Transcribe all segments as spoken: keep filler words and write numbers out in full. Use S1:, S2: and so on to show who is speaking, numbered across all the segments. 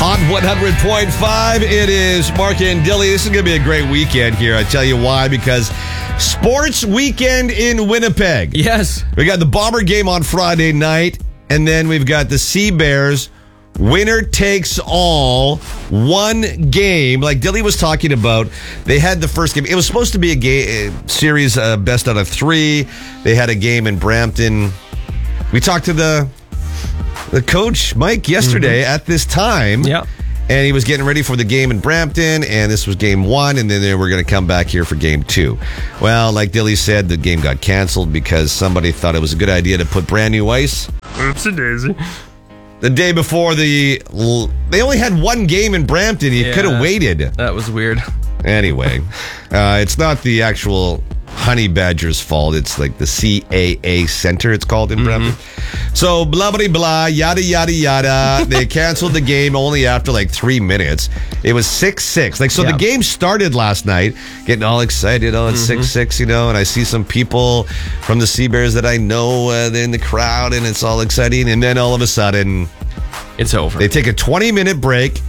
S1: Hot one hundred point five. It is Mark and Dilly. This is going to be a great weekend here. I tell you why, because sports weekend in Winnipeg.
S2: Yes.
S1: We got the Bomber game on Friday night, and then we've got the Sea Bears. Winner takes all, one game. Like Dilly was talking about, they had the first game. It was supposed to be a game, series uh, best out of three. They had a game in Brampton. We talked to the the coach, Mike, yesterday mm-hmm. at this time.
S2: Yeah.
S1: And he was getting ready for the game in Brampton, and this was game one, and then they were going to come back here for game two. Well, like Dilly said, the game got canceled because somebody thought it was a good idea to put brand new ice.
S2: Oopsie daisy.
S1: The day before the... They only had one game in Brampton. You
S2: yeah,
S1: could have waited.
S2: That was weird.
S1: Anyway, uh, it's not the actual Honey Badgers' fault. It's like the C A A Center, it's called in Brampton. Mm-hmm. So, blah, blah, blah, yada, yada, yada. They canceled the game only after like three minutes. It was six six. Like, so yeah. The game started last night, getting all excited. Oh, it's six six, mm-hmm. you know, and I see some people from the Sea Bears that I know uh, in the crowd, and it's all exciting. And then all of a sudden...
S2: It's over.
S1: They take a twenty-minute break.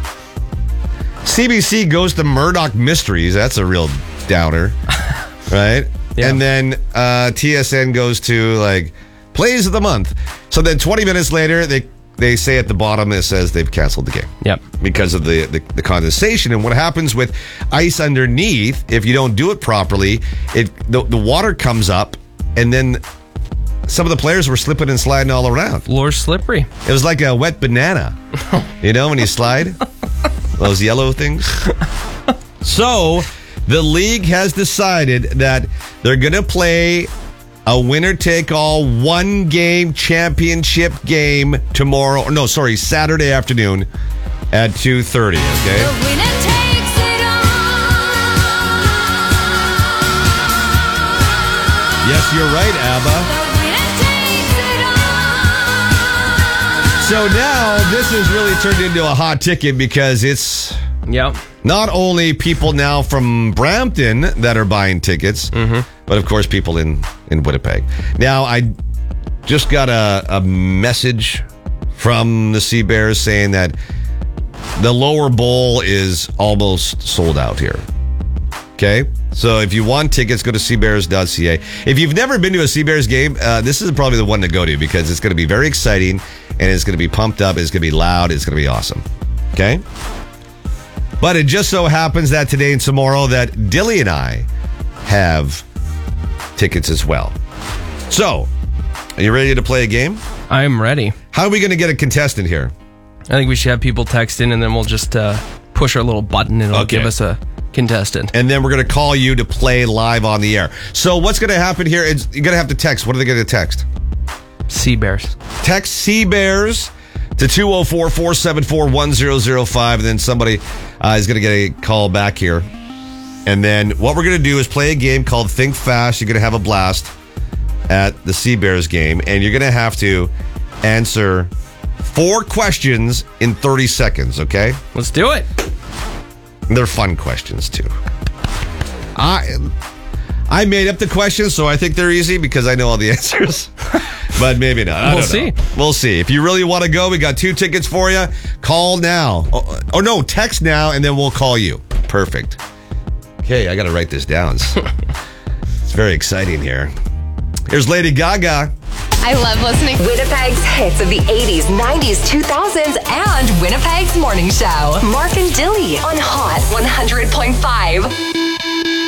S1: C B C goes to Murdoch Mysteries. That's a real downer, right? Yeah. And then uh, T S N goes to, like, Plays of the Month. So then twenty minutes later, they they say at the bottom, it says they've canceled the game.
S2: Yep.
S1: Because of the, the, the condensation. And what happens with ice underneath, if you don't do it properly, it the, the water comes up, and then some of the players were slipping and sliding all around.
S2: Floor's slippery.
S1: It was like a wet banana. You know, when you slide? Those yellow things. So, the league has decided that they're going to play a winner-take-all one-game championship game tomorrow. No, sorry, Saturday afternoon at two thirty, okay?
S3: The winner takes it all.
S1: Yes, you're right, ABBA. So now, this has really turned into a hot ticket because it's
S2: yep.
S1: not only people now from Brampton that are buying tickets, mm-hmm. but of course people in, in Winnipeg. Now, I just got a, a message from the Sea Bears saying that the lower bowl is almost sold out here. Okay? So if you want tickets, go to sea bears dot c a. If you've never been to a Sea Bears game, uh, this is probably the one to go to because it's going to be very exciting and it's going to be pumped up. It's going to be loud. It's going to be awesome. Okay? But it just so happens that today and tomorrow that Dilly and I have tickets as well. So, are you ready to play a game?
S2: I am ready.
S1: How are we going to get a contestant here?
S2: I think we should have people text in and then we'll just uh, push our little button and it'll
S1: okay.
S2: give us a contestant.
S1: And then we're going to call you to play live on the air. So what's going to happen here is you're going to have to text. What are they going to text?
S2: Sea Bears.
S1: Text Sea Bears to two oh four, four seven four, one oh oh five, and then somebody uh, is going to get a call back here. And then what we're going to do is play a game called Think Fast. You're going to have a blast at the Sea Bears game, and you're going to have to answer four questions in thirty seconds, okay?
S2: Let's do it.
S1: They're fun questions, too. I I made up the questions, so I think they're easy because I know all the answers. But maybe not. I
S2: we'll
S1: don't
S2: see.
S1: know. We'll see. If you really want to go, we got two tickets for you. Call now. Oh, oh no, text now, and then we'll call you. Perfect. Okay, I got to write this down. It's very exciting here. Here's Lady Gaga.
S3: I love listening.
S4: Winnipeg's hits of the eighties, nineties, two thousands, and Winnipeg's morning show. Mark and Dilly on Hot one hundred point five.